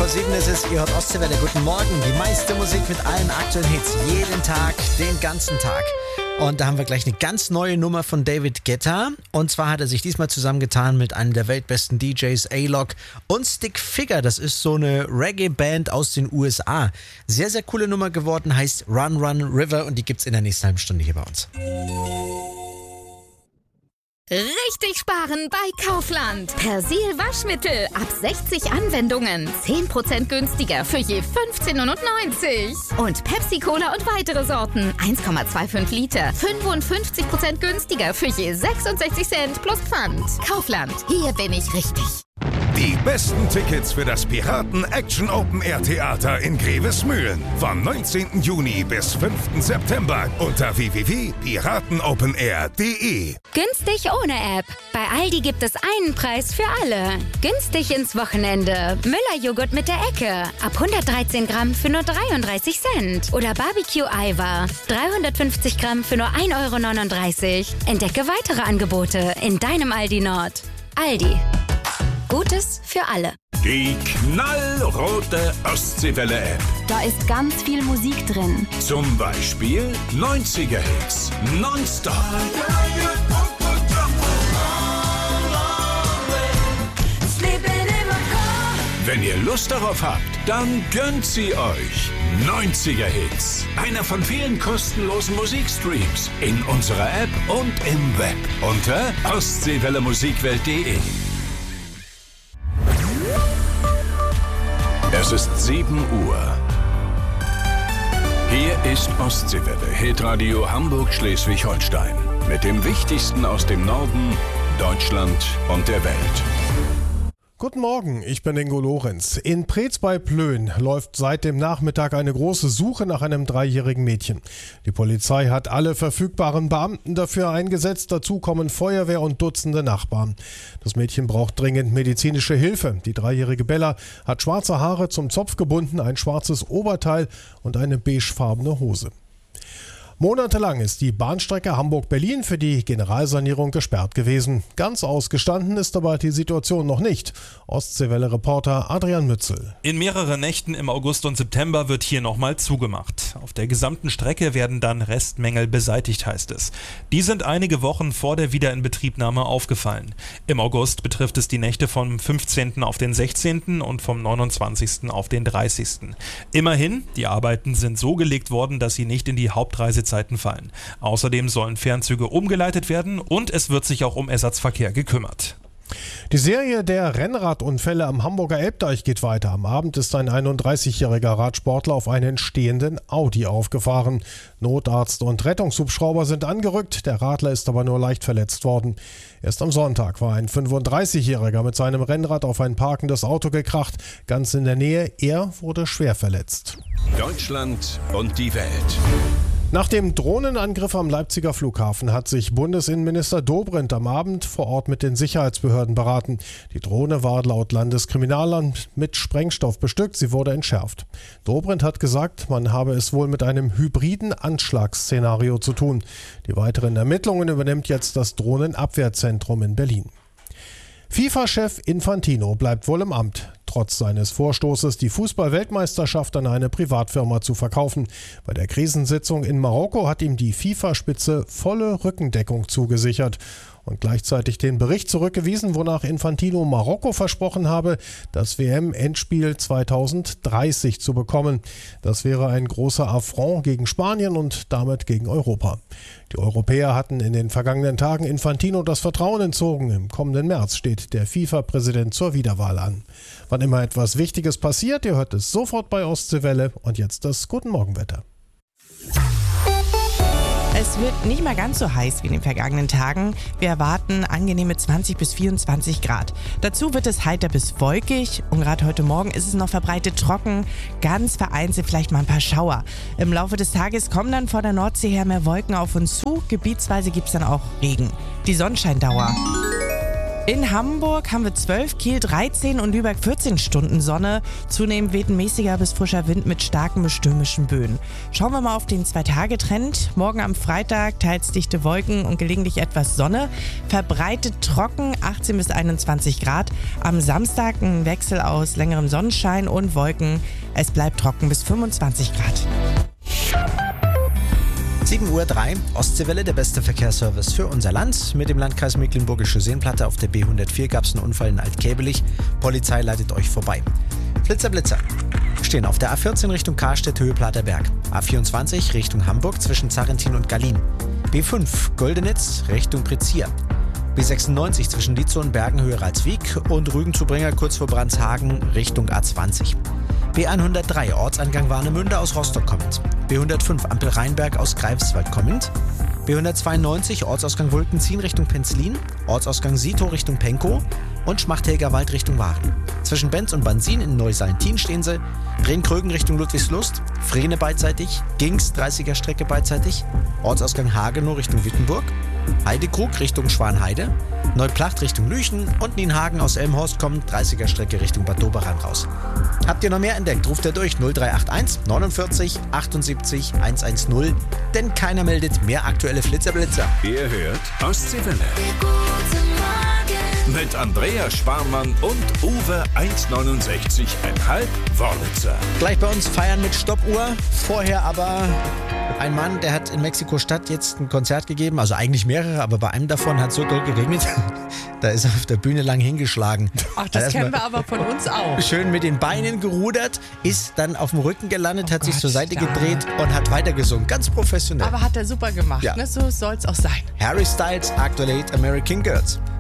7 ist es, ihr hört Ostseewelle, guten Morgen. Die meiste Musik mit allen aktuellen Hits, jeden Tag, den ganzen Tag. Und da haben wir gleich eine ganz neue Nummer von David Guetta. Und zwar hat er sich diesmal zusammengetan mit einem der weltbesten DJs, A-Lock und Stick Figure. Das ist so eine Reggae-Band aus den USA. Sehr, sehr coole Nummer geworden, heißt Run Run River und die gibt's in der nächsten halben Stunde hier bei uns. Richtig sparen bei Kaufland. Persil Waschmittel ab 60 Anwendungen. 10% günstiger für je 15,99. Und Pepsi Cola und weitere Sorten. 1,25 Liter. 55% günstiger für je 66 Cent plus Pfand. Kaufland. Hier bin ich richtig. Die besten Tickets für das Piraten Action Open Air Theater in Grevesmühlen vom 19. Juni bis 5. September unter www.piratenopenair.de. Günstig ohne App. Bei Aldi gibt es einen Preis für alle. Günstig ins Wochenende. Müller-Joghurt mit der Ecke. Ab 113 Gramm für nur 33 Cent. Oder Barbecue-Eiweiß. 350 Gramm für nur 1,39 €. Entdecke weitere Angebote in deinem Aldi Nord. Aldi. Gutes für alle. Die knallrote Ostseewelle-App. Da ist ganz viel Musik drin. Zum Beispiel 90er-Hits. Nonstop. Wenn ihr Lust darauf habt, dann gönnt sie euch. 90er-Hits. Einer von vielen kostenlosen Musikstreams. In unserer App und im Web. Unter ostseewellemusikwelt.de. Es ist 7 Uhr. Hier ist Ostseewelle, Hitradio Hamburg-Schleswig-Holstein. Mit dem Wichtigsten aus dem Norden, Deutschland und der Welt. Guten Morgen, ich bin Ingo Lorenz. In Preetz bei Plön läuft seit dem Nachmittag eine große Suche nach einem 3-jährigen Mädchen. Die Polizei hat alle verfügbaren Beamten dafür eingesetzt. Dazu kommen Feuerwehr und Dutzende Nachbarn. Das Mädchen braucht dringend medizinische Hilfe. Die 3-jährige Bella hat schwarze Haare zum Zopf gebunden, ein schwarzes Oberteil und eine beigefarbene Hose. Monatelang ist die Bahnstrecke Hamburg-Berlin für die Generalsanierung gesperrt gewesen. Ganz ausgestanden ist aber die Situation noch nicht. Ostseewelle-Reporter Adrian Mützel. In mehreren Nächten im August und September wird hier nochmal zugemacht. Auf der gesamten Strecke werden dann Restmängel beseitigt, heißt es. Die sind einige Wochen vor der Wiederinbetriebnahme aufgefallen. Im August betrifft es die Nächte vom 15. auf den 16. und vom 29. auf den 30. Immerhin, die Arbeiten sind so gelegt worden, dass sie nicht in die Hauptreisezeiten fallen. Außerdem sollen Fernzüge umgeleitet werden und es wird sich auch um Ersatzverkehr gekümmert. Die Serie der Rennradunfälle am Hamburger Elbdeich geht weiter. Am Abend ist ein 31-jähriger Radsportler auf einen stehenden Audi aufgefahren. Notarzt und Rettungshubschrauber sind angerückt, der Radler ist aber nur leicht verletzt worden. Erst am Sonntag war ein 35-jähriger mit seinem Rennrad auf ein parkendes Auto gekracht, ganz in der Nähe. Er wurde schwer verletzt. Deutschland und die Welt. Nach dem Drohnenangriff am Leipziger Flughafen hat sich Bundesinnenminister Dobrindt am Abend vor Ort mit den Sicherheitsbehörden beraten. Die Drohne war laut Landeskriminalamt mit Sprengstoff bestückt, sie wurde entschärft. Dobrindt hat gesagt, man habe es wohl mit einem hybriden Anschlagsszenario zu tun. Die weiteren Ermittlungen übernimmt jetzt das Drohnenabwehrzentrum in Berlin. FIFA-Chef Infantino bleibt wohl im Amt, trotz seines Vorstoßes, die Fußball-Weltmeisterschaft an eine Privatfirma zu verkaufen. Bei der Krisensitzung in Marokko hat ihm die FIFA-Spitze volle Rückendeckung zugesichert und gleichzeitig den Bericht zurückgewiesen, wonach Infantino Marokko versprochen habe, das WM-Endspiel 2030 zu bekommen. Das wäre ein großer Affront gegen Spanien und damit gegen Europa. Die Europäer hatten in den vergangenen Tagen Infantino das Vertrauen entzogen. Im kommenden März steht der FIFA-Präsident zur Wiederwahl an. Wann immer etwas Wichtiges passiert, ihr hört es sofort bei Ostseewelle. Und jetzt das Guten Morgenwetter. Es wird nicht mal ganz so heiß wie in den vergangenen Tagen. Wir erwarten angenehme 20 bis 24 Grad. Dazu wird es heiter bis wolkig und gerade heute Morgen ist es noch verbreitet trocken, ganz vereinzelt vielleicht mal ein paar Schauer. Im Laufe des Tages kommen dann vor der Nordsee her mehr Wolken auf uns zu. Gebietsweise gibt es dann auch Regen. Die Sonnenscheindauer In Hamburg haben wir 12, Kiel 13 und Lübeck 14 Stunden Sonne. Zunehmend weht ein mäßiger bis frischer Wind mit starken bis stürmischen Böen. Schauen wir mal auf den 2-Tage-Trend. Morgen am Freitag teils dichte Wolken und gelegentlich etwas Sonne. Verbreitet trocken, 18 bis 21 Grad. Am Samstag ein Wechsel aus längerem Sonnenschein und Wolken. Es bleibt trocken bis 25 Grad. 7:03 Uhr, Ostseewelle, der beste Verkehrsservice für unser Land. Mit dem Landkreis Mecklenburgische Seenplatte auf der B104 gab es einen Unfall in Altkebelich. Polizei leitet euch vorbei. Blitzer stehen auf der A14 Richtung Karstedt, Höhe Platerberg. A24 Richtung Hamburg zwischen Zarrentin und Gallien. B5 Goldenitz Richtung Prezier. B96 zwischen Dietzow und Bergen, Höhe Ralswiek und Rügen zu Bringer kurz vor Brandshagen Richtung A20. B103 Ortsangang Warnemünde aus Rostock kommend. B105 Ampel Rheinberg aus Greifswald kommend. B192 Ortsausgang Wulkenzien Richtung Penzlin. Ortsausgang Sito Richtung Penkow und Schmachthälgerwald Richtung Waren. Zwischen Benz und Bansin in Neusallentin stehen sie. Rehn-Krögen Richtung Ludwigslust. Frehne beidseitig. Gings 30er Strecke beidseitig. Ortsausgang Hagenow Richtung Wittenburg. Heidekrug Richtung Schwanheide. Neuplacht Richtung Lüchen und Nienhagen aus Elmhorst kommt 30er Strecke Richtung Bad Doberan raus. Habt ihr noch mehr entdeckt? Ruft ihr durch 0381 49 78 110, denn keiner meldet mehr aktuelle Flitzer-Blitzer. Ihr hört Ostseewelle. Mit Andrea Sparmann und Uwe 1,69,5 Wörlitzer. Gleich bei uns feiern mit Stoppuhr. Vorher aber ein Mann, der hat in Mexiko-Stadt jetzt ein Konzert gegeben, also eigentlich mehrere, aber bei einem davon hat es so doll geregnet, da ist er auf der Bühne lang hingeschlagen. Ach, das kennen wir aber von uns auch. Schön mit den Beinen gerudert, ist dann auf dem Rücken gelandet, hat sich zur Seite gedreht und hat weitergesungen. Ganz professionell. Aber hat er super gemacht, Ja. ne? So soll's auch sein. Harry Styles, aktuell Hit American Girls.